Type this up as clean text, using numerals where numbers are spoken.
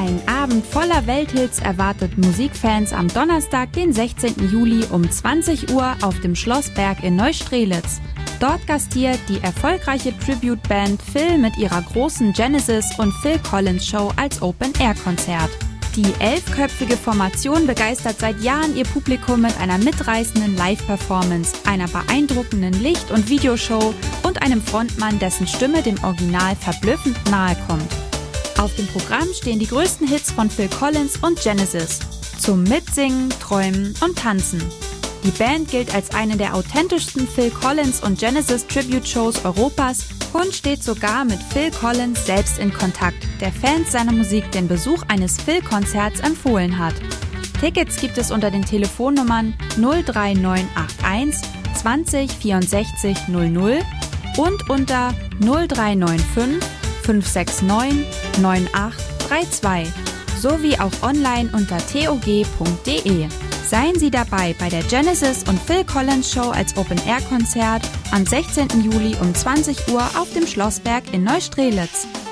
Ein Abend voller Welthits erwartet Musikfans am Donnerstag, den 16. Juli um 20 Uhr auf dem Schlossberg in Neustrelitz. Dort gastiert die erfolgreiche Tribute-Band Phil mit ihrer großen Genesis und Phil Collins Show als Open-Air-Konzert. Die 11-köpfige Formation begeistert seit Jahren ihr Publikum mit einer mitreißenden Live-Performance, einer beeindruckenden Licht- und Videoshow und einem Frontmann, dessen Stimme dem Original verblüffend nahe kommt. Auf dem Programm stehen die größten Hits von Phil Collins und Genesis. Zum Mitsingen, Träumen und Tanzen. Die Band gilt als eine der authentischsten Phil Collins und Genesis Tribute-Shows Europas und steht sogar mit Phil Collins selbst in Kontakt, der Fans seiner Musik den Besuch eines Phil-Konzerts empfohlen hat. Tickets gibt es unter den Telefonnummern 03981 20 64 00 und unter 0395 569 9832 sowie auch online unter tog.de. Seien Sie dabei bei der Genesis und Phil Collins Show als Open-Air-Konzert am 16. Juli um 20 Uhr auf dem Schlossberg in Neustrelitz.